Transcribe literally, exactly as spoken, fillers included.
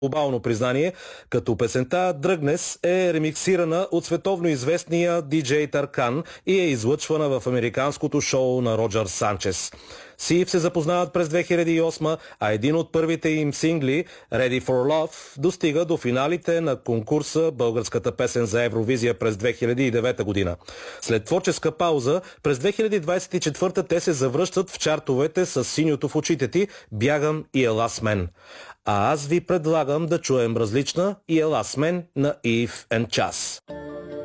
глобално признание, като песента Дръгнес е ремиксирана от световно известния диджей Таркан и е излъчвана в американското шоу на Роджер Санчес. Сив се запознават през две хиляди и осма, а един от първите им сингли, Ready for Love, достига до финалите на конкурса Българската песен за Евровизия през две хиляди и девета година. След творческа пауза, през две хиляди двадесет и четвърта те се завръщат в чартовете с Синьото в очите ти, Бягам и Ела с мен. А аз ви предлагам да чуем различна и Ела с мен на Eve and Chas.